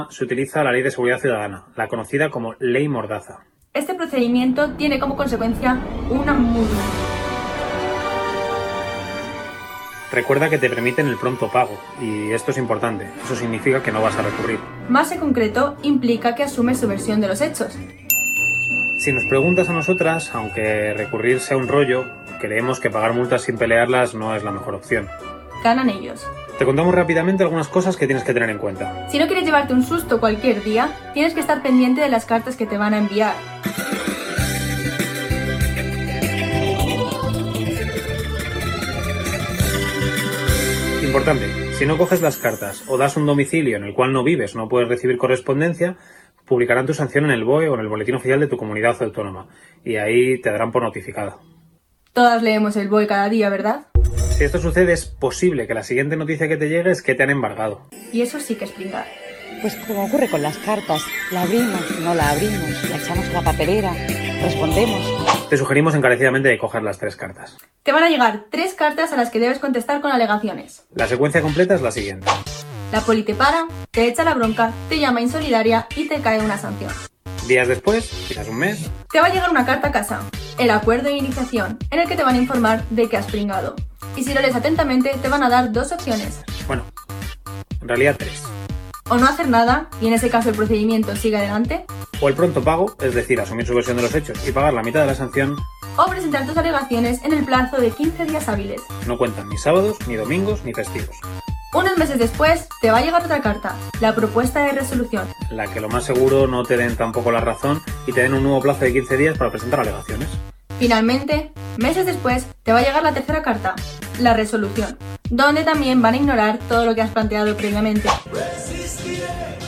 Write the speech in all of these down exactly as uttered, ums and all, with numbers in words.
se utiliza la Ley de Seguridad Ciudadana, la conocida como Ley Mordaza. Este procedimiento tiene como consecuencia una multa. Recuerda que te permiten el pronto pago, y esto es importante, eso significa que no vas a recurrir. Más en concreto, implica que asumes su versión de los hechos. Si nos preguntas a nosotras, aunque recurrir sea un rollo, creemos que pagar multas sin pelearlas no es la mejor opción. Ganan ellos. Te contamos rápidamente algunas cosas que tienes que tener en cuenta. Si no quieres llevarte un susto cualquier día, tienes que estar pendiente de las cartas que te van a enviar. Importante, si no coges las cartas o das un domicilio en el cual no vives, no puedes recibir correspondencia, publicarán tu sanción en el B O E o en el boletín oficial de tu comunidad autónoma, y ahí te darán por notificada. Todas leemos el B O E cada día, ¿verdad? Si esto sucede, es posible que la siguiente noticia que te llegue es que te han embargado. Y eso sí que es pringar. Pues como ocurre con las cartas, la abrimos, no la abrimos, la echamos a la papelera, respondemos. Te sugerimos encarecidamente de coger las tres cartas. Te van a llegar tres cartas a las que debes contestar con alegaciones. La secuencia completa es la siguiente. La poli te para, te echa la bronca, te llama insolidaria y te cae una sanción. Días después, quizás un mes, te va a llegar una carta a casa, el acuerdo de iniciación, en el que te van a informar de que has pringado. Y si lo lees atentamente, te van a dar dos opciones. Bueno, en realidad tres. O no hacer nada, y en ese caso el procedimiento sigue adelante. O el pronto pago, es decir, asumir su versión de los hechos y pagar la mitad de la sanción. O presentar tus alegaciones en el plazo de quince días hábiles. No cuentan ni sábados, ni domingos, ni festivos. Unos meses después, te va a llegar otra carta, la propuesta de resolución. La que lo más seguro no te den tampoco la razón y te den un nuevo plazo de quince días para presentar alegaciones. Finalmente, meses después, te va a llegar la tercera carta, la resolución, donde también van a ignorar todo lo que has planteado previamente. Resistiré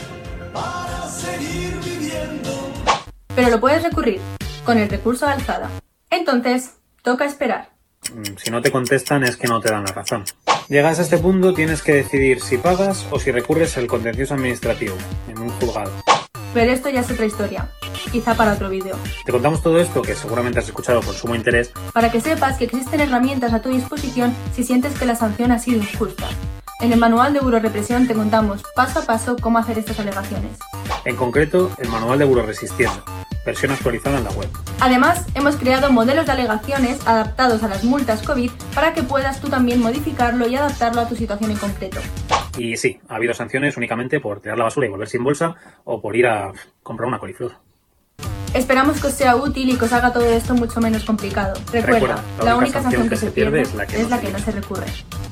para seguir viviendo. Pero lo puedes recurrir, con el recurso de alzada. Entonces, toca esperar. Si no te contestan es que no te dan la razón. Llegas a este punto, tienes que decidir si pagas o si recurres al contencioso administrativo, en un juzgado. Pero esto ya es otra historia, quizá para otro vídeo. Te contamos todo esto, que seguramente has escuchado con sumo interés, para que sepas que existen herramientas a tu disposición si sientes que la sanción ha sido injusta. En el manual de Burorepresión te contamos paso a paso cómo hacer estas alegaciones. En concreto, el manual de Buroresistiendo, versión actualizada en la web. Además, hemos creado modelos de alegaciones adaptados a las multas COVID para que puedas tú también modificarlo y adaptarlo a tu situación en concreto. Y sí, ha habido sanciones únicamente por tirar la basura y volver sin bolsa o por ir a comprar una coliflor. Esperamos que os sea útil y que os haga todo esto mucho menos complicado. Recuerda, Recuerda la, la única única sanción que, que se pierde es la que, es no, la se que no se recurre.